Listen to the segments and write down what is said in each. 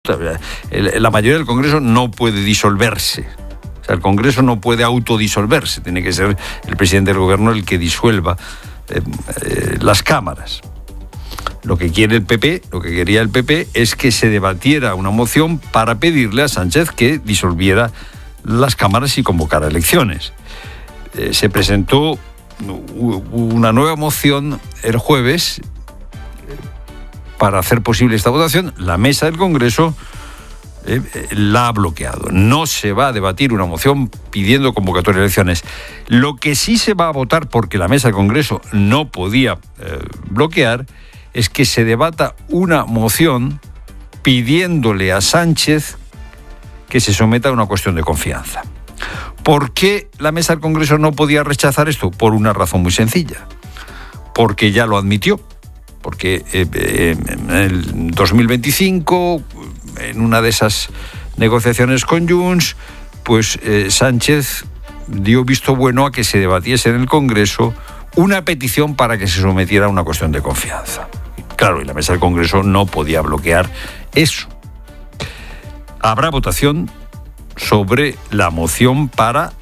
La mayoría del Congreso no puede disolverse. O sea, el Congreso no puede autodisolverse. Tiene que ser el presidente del Gobierno el que disuelva las cámaras. Lo que quería el PP es que se debatiera una moción para pedirle a Sánchez que disolviera las cámaras y convocara elecciones. Se presentó una nueva moción el jueves para hacer posible esta votación. La mesa del Congreso la ha bloqueado. No se va a debatir una moción pidiendo convocatoria de elecciones. Lo que sí se va a votar, porque la mesa del Congreso no podía bloquear, es que se debata una moción pidiéndole a Sánchez que se someta a una cuestión de confianza. ¿Por qué la mesa del Congreso no podía rechazar esto? Por una razón muy sencilla. Porque ya lo admitió. Porque en el 2025, en una de esas negociaciones con Junts, pues Sánchez dio visto bueno a que se debatiese en el Congreso una petición para que se sometiera a una cuestión de confianza. Claro, y la mesa del Congreso no podía bloquear eso. Habrá votación sobre la moción para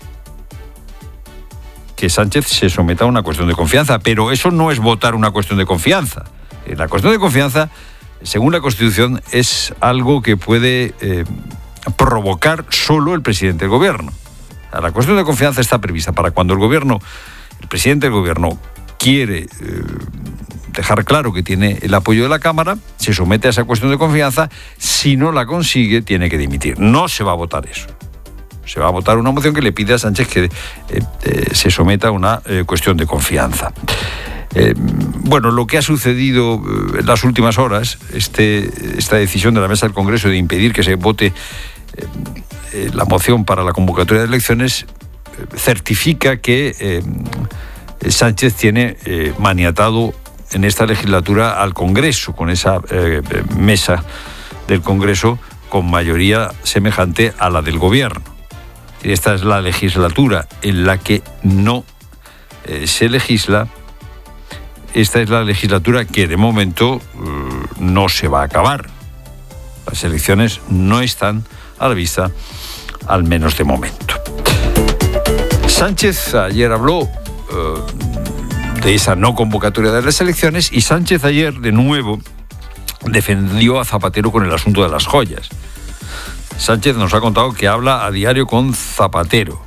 que Sánchez se someta a una cuestión de confianza, pero eso no es votar una cuestión de confianza. La cuestión de confianza, según la Constitución, es algo que puede provocar solo el presidente del Gobierno. La cuestión de confianza está prevista para cuando el presidente del Gobierno quiere dejar claro que tiene el apoyo de la Cámara, se somete a esa cuestión de confianza. Si no la consigue, tiene que dimitir. No se va a votar eso. Se va a votar una moción que le pide a Sánchez que se someta a una cuestión de confianza. Bueno, lo que ha sucedido en las últimas horas, esta decisión de la mesa del Congreso de impedir que se vote la moción para la convocatoria de elecciones, certifica que Sánchez tiene maniatado en esta legislatura al Congreso, con esa mesa del Congreso con mayoría semejante a la del Gobierno. Esta es la legislatura en la que no se legisla. Esta es la legislatura que de momento no se va a acabar. Las elecciones no están a la vista, al menos de momento. Sánchez ayer habló de esa no convocatoria de las elecciones, y Sánchez ayer de nuevo defendió a Zapatero con el asunto de las joyas. Sánchez nos ha contado que habla a diario con Zapatero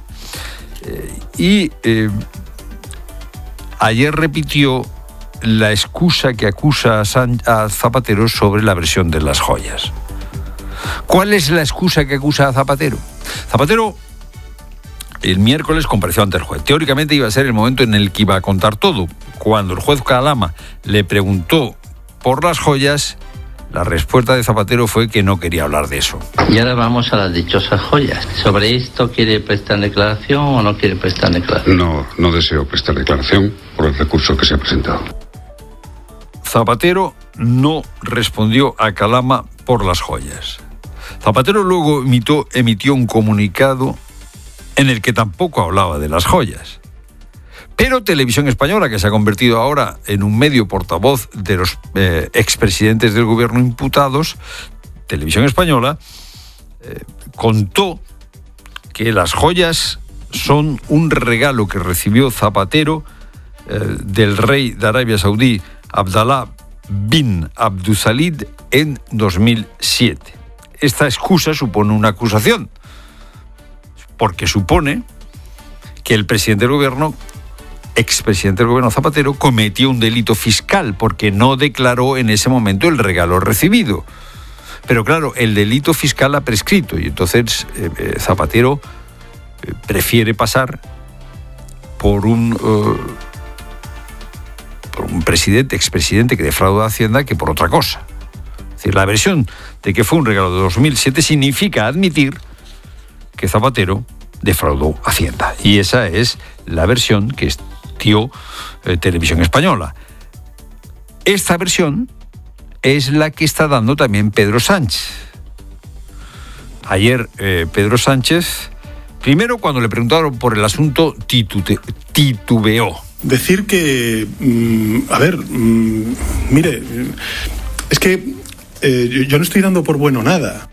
ayer repitió la excusa que acusa a Zapatero sobre la versión de las joyas. ¿Cuál es la excusa que acusa a Zapatero? Zapatero el miércoles compareció ante el juez. Teóricamente iba a ser el momento en el que iba a contar todo. Cuando el juez Calama le preguntó por las joyas, la respuesta de Zapatero fue que no quería hablar de eso. Y ahora vamos a las dichosas joyas. ¿Sobre esto quiere prestar declaración o no quiere prestar declaración? No deseo prestar declaración por el recurso que se ha presentado. Zapatero no respondió a Calama por las joyas. Zapatero luego emitió un comunicado en el que tampoco hablaba de las joyas. Pero Televisión Española, que se ha convertido ahora en un medio portavoz de los expresidentes del Gobierno imputados, Televisión Española contó que las joyas son un regalo que recibió Zapatero del rey de Arabia Saudí, Abdallah bin Abdussalid, en 2007. Esta excusa supone una acusación, porque supone que el presidente del Gobierno, expresidente del Gobierno Zapatero, cometió un delito fiscal porque no declaró en ese momento el regalo recibido. Pero claro, el delito fiscal ha prescrito y entonces Zapatero prefiere pasar por un expresidente que defraudó a Hacienda que por otra cosa. Es decir, la versión de que fue un regalo de 2007 significa admitir que Zapatero defraudó a Hacienda. Y esa es la versión que dio Televisión Española. Esta versión es la que está dando también Pedro Sánchez. Ayer Pedro Sánchez, primero cuando le preguntaron por el asunto, titubeó. Decir que, mire, es que yo no estoy dando por bueno nada.